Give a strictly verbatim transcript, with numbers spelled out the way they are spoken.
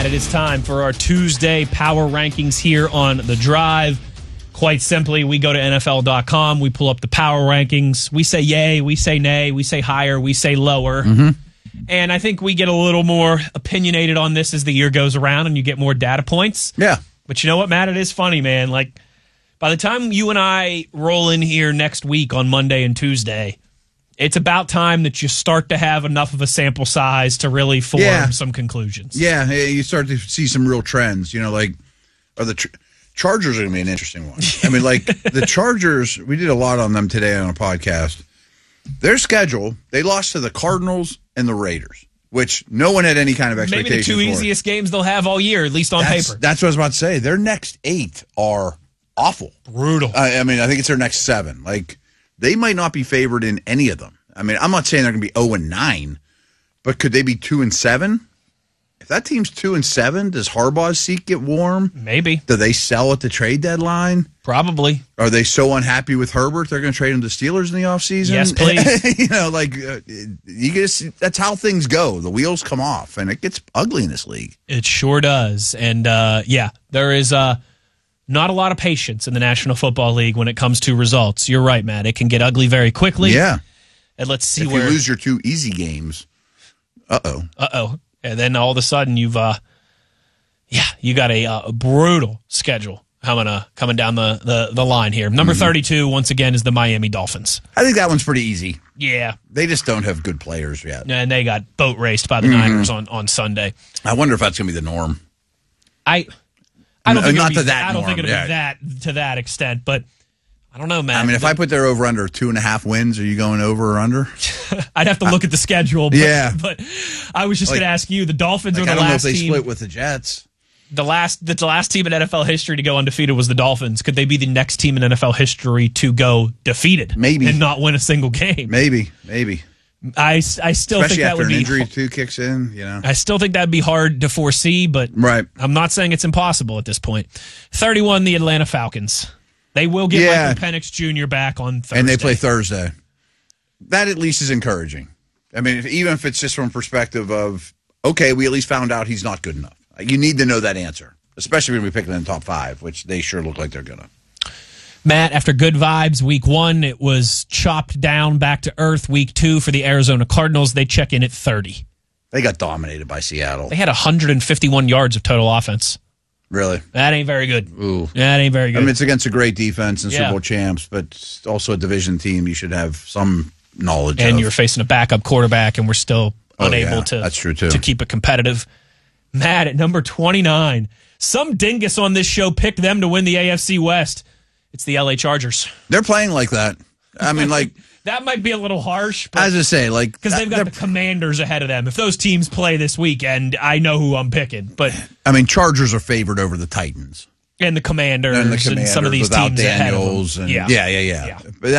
Matt, it is time for our Tuesday power rankings here on The Drive. Quite simply, we go to N F L dot com, we pull up the power rankings, we say yay, we say nay, we say higher, we say lower. Mm-hmm. And I think we get a little more opinionated on this as the year goes around and you get more data points. Yeah. But you know what, Matt? It is funny, man. Like, by the time you and I roll in here next week on Monday and Tuesday, it's about time that you start to have enough of a sample size to really form Yeah. some conclusions. Yeah, you start to see some real trends. You know, like, are the tr- Chargers are going to be an interesting one. I mean, like, the Chargers, we did a lot on them today on a podcast. Their schedule, they lost to the Cardinals and the Raiders, which no one had any kind of expectation Maybe the two for. easiest games they'll have all year, at least on That's, paper. that's what I was about to say. Their next eight are awful. Brutal. I, I mean, I think it's their next seven. Like, they might not be favored in any of them. I mean, I'm not saying they're going to be oh and nine, but could they be two and seven? If that team's two and seven, does Harbaugh's seat get warm? Maybe. Do they sell at the trade deadline? Probably. Are they so unhappy with Herbert they're going to trade him to Steelers in the offseason? Yes, please. You know, like, uh, you just, that's how things go. The wheels come off, and it gets ugly in this league. It sure does. And, uh, yeah, there is uh, not a lot of patience in the National Football League when it comes to results. You're right, Matt. It can get ugly very quickly. Yeah. And let's see if where... you lose your two easy games, uh-oh. Uh-oh. And then all of a sudden you've, uh, yeah, you got a, uh, a brutal schedule coming, uh, coming down the, the, the line here. Number mm-hmm. thirty-two, once again, is the Miami Dolphins. I think that one's pretty easy. Yeah. They just don't have good players yet. And they got boat raced by the mm-hmm. Niners on, on Sunday. I wonder if that's going to be the norm. I I don't think Not it'll to be, that I don't norm, think it'll yeah. be that to that extent, but I don't know, man. I mean, if I put their over under two and a half wins, are you going over or under? I'd have to look at the schedule. But, yeah, but I was just like, going to ask you. The Dolphins like, are the I don't last know if they team. split with the Jets. The last, the last team in N F L history to go undefeated was the Dolphins. Could they be the next team in N F L history to go defeated? Maybe, and not win a single game. Maybe, maybe. I, I still Especially think that after would an be injury too kicks in. You know, I still think that'd be hard to foresee, but right. I'm not saying it's impossible at this point. thirty-one, the Atlanta Falcons. They will get yeah. Michael Penix Junior back on Thursday. And they play Thursday. That at least is encouraging. I mean, if, even if it's just from perspective of, okay, we at least found out he's not good enough. You need to know that answer, especially when we pick them in the top five, which they sure look like they're going to. Matt, after good vibes week one, it was chopped down back to earth week two for the Arizona Cardinals. They check in at thirty. They got dominated by Seattle. They had one hundred fifty-one yards of total offense. Really? That ain't very good. Ooh. That ain't very good. I mean, it's against a great defense and yeah. Super Bowl champs, but also a division team you should have some knowledge and of. And you're facing a backup quarterback, and we're still oh, unable yeah. to, That's true too. to keep it competitive. Matt, at number twenty-nine, some dingus on this show picked them to win the A F C West. It's the L A Chargers. They're playing like that. I mean, like... That might be a little harsh. But, as I say, like... Because they've got the Commanders ahead of them. If those teams play this weekend, I know who I'm picking. But I mean, Chargers are favored over the Titans. And the Commanders and, and, the Commanders some of these without teams Daniels ahead of them. And, yeah. yeah, yeah, yeah. yeah. But